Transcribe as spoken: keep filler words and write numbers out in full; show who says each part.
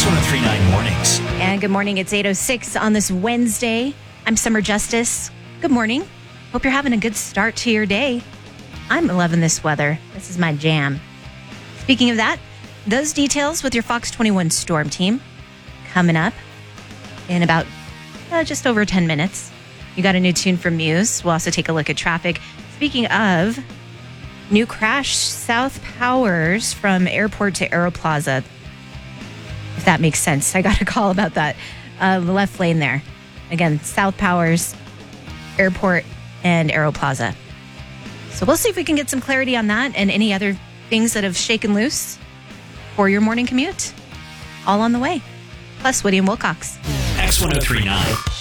Speaker 1: X one oh three point nine Mornings.
Speaker 2: And good morning. It's eight oh six on this Wednesday. I'm Summer Justice. Good morning. Hope you're having a good start to your day. I'm loving this weather. This is my jam. Speaking of that, those details with your Fox twenty-one Storm Team coming up in about uh, just over ten minutes. You got a new tune from Muse. We'll also take a look at traffic. Speaking of new crash, South Powers from airport to Aeroplaza. If that makes sense. I got a call about that. Uh, the left lane there. Again, South Powers, airport, and Aeroplaza. So we'll see if we can get some clarity on that and any other things that have shaken loose for your morning commute. All on the way. Plus Woody and Wilcox.
Speaker 1: X one oh three point nine.